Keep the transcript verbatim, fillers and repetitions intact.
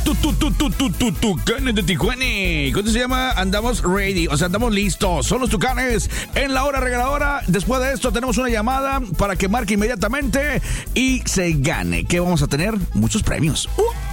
tu, tu, tu, tu, tu, tu, Tucanes de Tijuana. ¿Cómo se llama? Andamos ready, o sea, andamos listos. Son los Tucanes en la hora regaladora. Después de esto tenemos una llamada para que marque inmediatamente y se gane. ¿Qué vamos a tener? Muchos premios. Uh.